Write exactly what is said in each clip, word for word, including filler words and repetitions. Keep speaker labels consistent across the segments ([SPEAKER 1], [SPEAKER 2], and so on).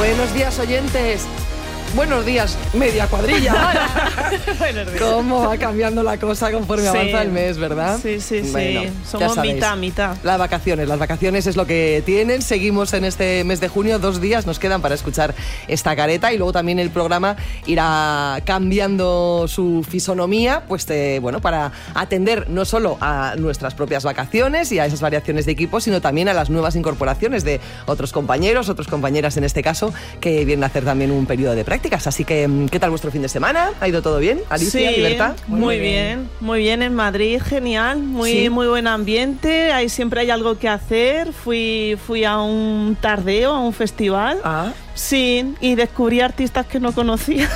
[SPEAKER 1] Buenos días, oyentes. Buenos días, media cuadrilla.
[SPEAKER 2] Buenos días.
[SPEAKER 1] ¿Cómo va cambiando la cosa conforme sí. avanza el mes, verdad?
[SPEAKER 2] Sí, sí,
[SPEAKER 1] bueno,
[SPEAKER 2] sí. Somos mitad, mitad.
[SPEAKER 1] Las vacaciones, las vacaciones es lo que tienen. Seguimos en este mes de junio, dos días nos quedan para escuchar esta careta y luego también el programa irá cambiando su fisonomía, pues eh, bueno, para atender no solo a nuestras propias vacaciones y a esas variaciones de equipo, sino también a las nuevas incorporaciones de otros compañeros, otras compañeras en este caso, que vienen a hacer también un periodo de práctica. Así que, ¿qué tal vuestro fin de semana? ¿Ha ido todo bien? Alicia,
[SPEAKER 2] sí,
[SPEAKER 1] Libertad.
[SPEAKER 2] Muy, muy bien. bien, muy bien en Madrid, genial, muy, ¿sí? muy buen ambiente, ahí siempre hay algo que hacer. Fui, fui a un tardeo, a un festival.
[SPEAKER 1] Ah.
[SPEAKER 2] Sí, y descubrí artistas que no conocía.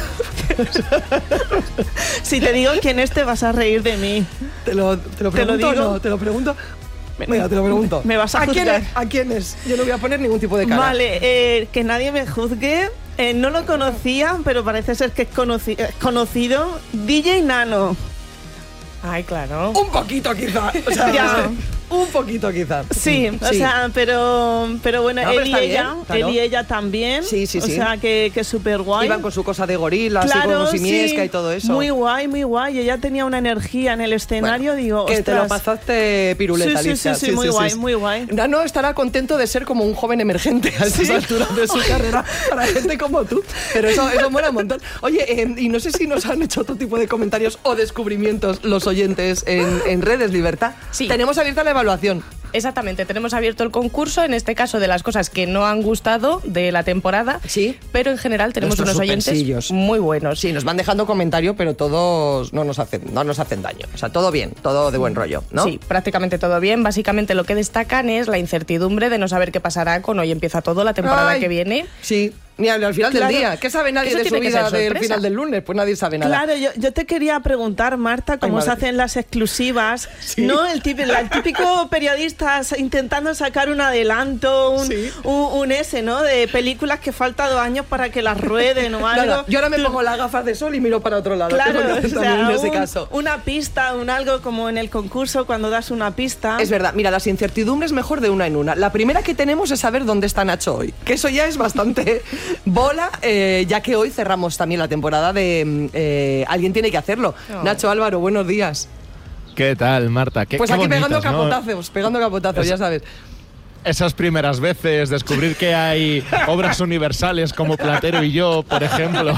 [SPEAKER 2] Si te digo quién es, te vas a reír de mí.
[SPEAKER 1] Te lo, te lo pregunto, ¿Te lo digo? No, te lo pregunto. Mira, te lo pregunto.
[SPEAKER 2] Me vas a,
[SPEAKER 1] ¿A
[SPEAKER 2] juzgar.
[SPEAKER 1] quién es? ¿A quién es? Yo no voy a poner ningún tipo de cara.
[SPEAKER 2] Vale, eh, que nadie me juzgue. Eh, no lo conocía, pero parece ser que es conoci- es conocido. D J Nano.
[SPEAKER 3] Ay, claro.
[SPEAKER 1] Un poquito quizá. O sea,
[SPEAKER 2] ya.
[SPEAKER 1] Un poquito quizá.
[SPEAKER 2] Sí, o sí. sea, pero, pero bueno, no, él, pero y ella, bien, claro. él y ella también.
[SPEAKER 1] Sí, sí, sí.
[SPEAKER 2] O sea, que, que súper guay.
[SPEAKER 1] Iban con su cosa de gorilas,
[SPEAKER 2] claro,
[SPEAKER 1] y con simiesca
[SPEAKER 2] sí.
[SPEAKER 1] y todo eso.
[SPEAKER 2] Muy guay, muy guay. Ella tenía una energía en el escenario,
[SPEAKER 1] bueno,
[SPEAKER 2] digo,
[SPEAKER 1] que
[SPEAKER 2] ostras.
[SPEAKER 1] te lo pasaste piruleta,
[SPEAKER 2] sí, sí,
[SPEAKER 1] Alicia.
[SPEAKER 2] Sí, sí, sí, muy sí, guay, sí. muy guay.
[SPEAKER 1] Nano estará contento de ser como un joven emergente a estas ¿sí? alturas de su carrera para gente como tú. Pero eso, eso mola un montón. Oye, eh, y no sé si nos han hecho otro tipo de comentarios o descubrimientos los oyentes en, en redes, Libertad.
[SPEAKER 3] Sí.
[SPEAKER 1] Tenemos abierta la evaluación.
[SPEAKER 3] Exactamente, tenemos abierto el concurso, en este caso de las cosas que no han gustado de la temporada,
[SPEAKER 1] sí,
[SPEAKER 3] pero en general tenemos
[SPEAKER 1] nuestros
[SPEAKER 3] unos oyentes muy buenos.
[SPEAKER 1] Sí, nos van dejando comentarios, pero todos no nos hacen, no nos hacen daño. O sea, todo bien, todo de buen rollo, ¿no?
[SPEAKER 3] Sí, prácticamente todo bien. Básicamente lo que destacan es la incertidumbre de no saber qué pasará con Hoy Empieza Todo, la temporada
[SPEAKER 1] Ay,
[SPEAKER 3] que viene.
[SPEAKER 1] Sí. Ni al final
[SPEAKER 3] claro.
[SPEAKER 1] del día. ¿Qué sabe nadie de su vida del final del lunes? Pues nadie sabe nada.
[SPEAKER 2] Claro, yo, yo te quería preguntar, Marta, cómo Ay, se hacen las exclusivas. ¿Sí? ¿No? El típico, el típico periodista intentando sacar un adelanto, un, ¿sí? un, un ese, ¿no? De películas que falta dos años para que las rueden o algo.
[SPEAKER 1] Nada, yo ahora me pongo las gafas de sol y miro para otro lado.
[SPEAKER 2] Claro, o sea,
[SPEAKER 1] en
[SPEAKER 2] un,
[SPEAKER 1] ese caso.
[SPEAKER 2] Una pista, un algo como en el concurso cuando das una pista.
[SPEAKER 1] Es verdad, mira, las incertidumbres mejor de una en una. La primera que tenemos es saber dónde está Nacho hoy. Que eso ya es bastante bola. Eh, ya que hoy cerramos también la temporada de eh, Alguien tiene que hacerlo. Oh. Nacho, Álvaro, buenos días.
[SPEAKER 4] ¿Qué tal, Marta? ¿Qué,
[SPEAKER 1] pues
[SPEAKER 4] qué
[SPEAKER 1] aquí
[SPEAKER 4] bonitos,
[SPEAKER 1] pegando capotazos,
[SPEAKER 4] ¿no?
[SPEAKER 1] pegando capotazos, es, ya sabes.
[SPEAKER 4] Esas primeras veces, descubrir que hay obras universales como Platero y yo, por ejemplo.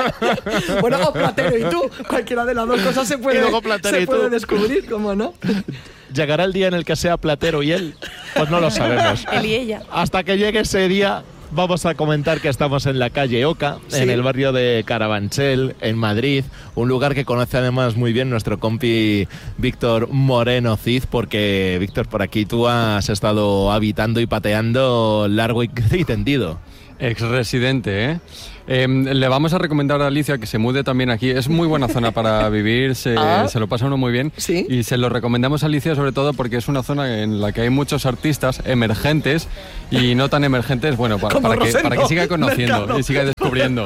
[SPEAKER 1] Bueno, o Platero y tú, cualquiera de las dos cosas se puede, se puede descubrir, ¿cómo no?
[SPEAKER 4] ¿Llegará el día en el que sea Platero y él? Pues no lo sabemos.
[SPEAKER 3] Él y ella.
[SPEAKER 4] Hasta que llegue ese día, vamos a comentar que estamos en la calle Oca, sí. en el barrio de Carabanchel, en Madrid, un lugar que conoce además muy bien nuestro compi Víctor Moreno Cid, porque, Víctor, por aquí tú has estado habitando y pateando largo y tendido.
[SPEAKER 5] Ex-residente, ¿eh? Eh, le vamos a recomendar a Alicia que se mude también aquí. Es muy buena zona para vivir, se, ah, se lo pasa uno muy bien.
[SPEAKER 1] ¿sí?
[SPEAKER 5] Y se lo recomendamos a Alicia sobre todo porque es una zona en la que hay muchos artistas emergentes y no tan emergentes, bueno, para, para, que, para que siga conociendo Mercado. Y siga descubriendo.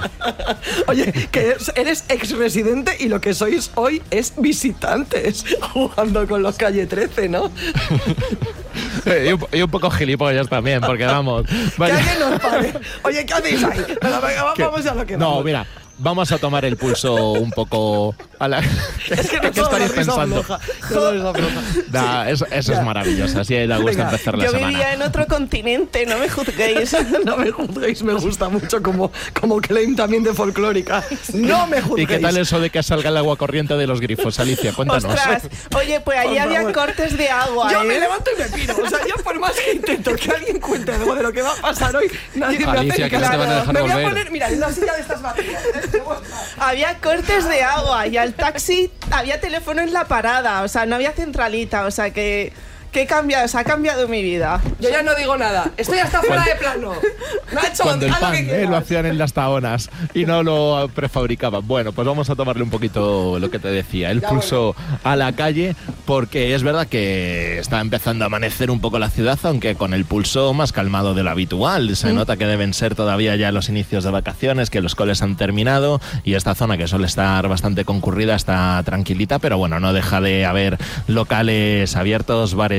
[SPEAKER 1] Oye, que eres ex-residente y lo que sois hoy es visitantes jugando con los Calle trece, ¿no?
[SPEAKER 4] y, un, y un poco gilipollas también, porque vamos...
[SPEAKER 1] Vaya. Que alguien nos pague. Oye, ¿qué hacéis ahí? Pero venga, vamos.
[SPEAKER 4] ¿Qué?
[SPEAKER 1] Vamos a lo que
[SPEAKER 4] no,
[SPEAKER 1] vamos.
[SPEAKER 4] mira, vamos a tomar el pulso un poco a la...
[SPEAKER 1] Es que no
[SPEAKER 4] ¿Qué estaréis pensando? Da, eso eso es maravilloso, así da gusto venga, empezar la
[SPEAKER 2] yo
[SPEAKER 4] semana.
[SPEAKER 2] Yo vivía en otro continente, no me juzguéis.
[SPEAKER 1] No me juzguéis, me gusta mucho como, como claim también de folclórica. No me juzguéis.
[SPEAKER 4] ¿Y qué tal eso de que salga el agua corriente de los grifos, Alicia? Cuéntanos.
[SPEAKER 2] Ostras, oye, pues allí había cortes de agua.
[SPEAKER 1] Yo
[SPEAKER 2] ¿eh?
[SPEAKER 1] me levanto y me piro. O sea, yo por más que intento que alguien cuente algo de lo que va a pasar hoy, nadie
[SPEAKER 5] Alicia,
[SPEAKER 1] me hace
[SPEAKER 5] que no te van a dejar
[SPEAKER 1] me
[SPEAKER 5] volver.
[SPEAKER 1] Voy a poner, mira, en la silla de estas baterías.
[SPEAKER 2] Había cortes de agua y al taxi había teléfono en la parada, o sea, no había centralita, o sea que... ¿Qué cambia? O sea, ha cambiado mi vida.
[SPEAKER 1] Yo ya no digo nada. Estoy hasta fuera de plano. Nacho,
[SPEAKER 4] cuando el pan
[SPEAKER 1] que
[SPEAKER 4] eh, lo hacían en las taonas y no lo prefabricaban. Bueno, pues vamos a tomarle un poquito lo que te decía, el ya pulso bueno. a la calle, porque es verdad que está empezando a amanecer un poco la ciudad, aunque con el pulso más calmado de lo habitual. Se mm. nota que deben ser todavía ya los inicios de vacaciones, que los coles han terminado y esta zona que suele estar bastante concurrida está tranquilita, pero bueno, no deja de haber locales abiertos, bares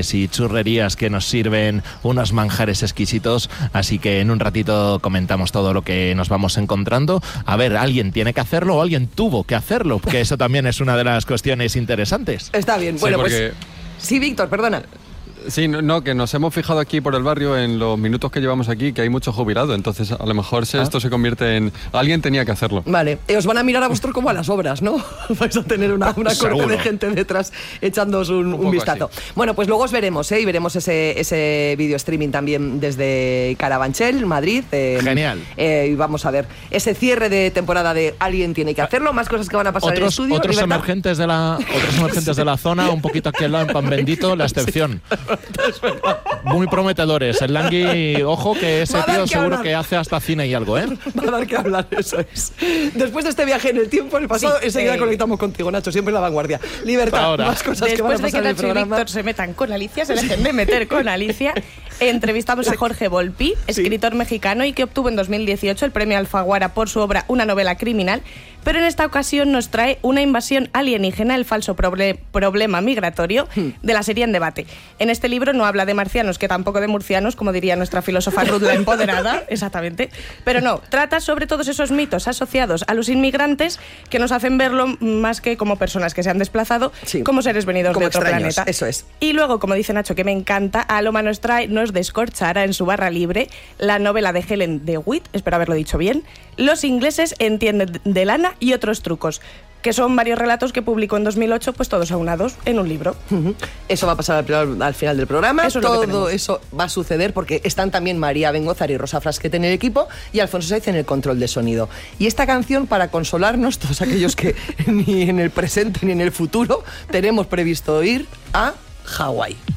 [SPEAKER 4] dulces y churrerías que nos sirven unos manjares exquisitos, así que en un ratito comentamos todo lo que nos vamos encontrando. A ver, alguien tiene que hacerlo o alguien tuvo que hacerlo, que eso también es una de las cuestiones interesantes.
[SPEAKER 1] Está bien, bueno,
[SPEAKER 5] sí, porque...
[SPEAKER 1] pues... Sí, Víctor, perdona.
[SPEAKER 5] Sí, no, no, que nos hemos fijado aquí por el barrio en los minutos que llevamos aquí que hay mucho jubilado, entonces a lo mejor se, ah. esto se convierte en... Alguien tenía que hacerlo.
[SPEAKER 1] Vale, eh, os van a mirar a vosotros como a las obras, ¿no? Vais a tener una, una corte de gente detrás echándoos un, un, un vistazo. Así. Bueno, pues luego os veremos, ¿eh? Y veremos ese, ese video streaming también desde Carabanchel, Madrid. Eh,
[SPEAKER 4] Genial.
[SPEAKER 1] Eh, y vamos a ver ese cierre de temporada de Alguien tiene que hacerlo, más cosas que van a pasar
[SPEAKER 4] otros,
[SPEAKER 1] en el estudio.
[SPEAKER 4] Otros emergentes, de la, otros emergentes de la zona, un poquito aquí al lado en Pan Bendito, la excepción. Sí. Muy prometedores. El Langui, ojo, que ese tío seguro hablar. que hace hasta cine y algo, ¿eh?
[SPEAKER 1] Va a dar que hablar, eso es. Después de este viaje en el tiempo, en el pasado, sí, enseguida eh. conectamos contigo, Nacho, siempre en la vanguardia. Libertad,
[SPEAKER 4] Ahora.
[SPEAKER 1] más cosas
[SPEAKER 3] Después
[SPEAKER 1] que van a pasar
[SPEAKER 3] de que
[SPEAKER 1] en el
[SPEAKER 3] Nacho y Víctor se metan con Alicia, se dejen de meter con Alicia, entrevistamos a Jorge Volpi, escritor sí. mexicano y que obtuvo en dos mil dieciocho el premio Alfaguara por su obra Una novela criminal, pero en esta ocasión nos trae una invasión alienígena, el falso proble- problema migratorio de la serie En Debate. En este libro no habla de marcianos, que tampoco de murcianos, como diría nuestra filósofa Ruth la empoderada, exactamente, pero no, trata sobre todos esos mitos asociados a los inmigrantes que nos hacen verlo más que como personas que se han desplazado, sí. como seres venidos como de otro
[SPEAKER 1] extraños,
[SPEAKER 3] planeta.
[SPEAKER 1] Eso es.
[SPEAKER 3] Y luego, como dice Nacho, que me encanta, Aloma nos trae, nos descorchará en su barra libre la novela de Helen DeWitt, espero haberlo dicho bien, Los ingleses entienden de lana y otros trucos, que son varios relatos que publicó en dos mil ocho, pues todos aunados en un libro. Uh-huh. Eso va a pasar al, al final del programa. Eso Todo eso va a suceder porque están también María Bengozar y Rosa Frasquet en el equipo y Alfonso Saiz en el control de sonido. Y esta canción, para consolarnos, todos aquellos que ni en el presente ni en el futuro tenemos previsto ir a Hawái.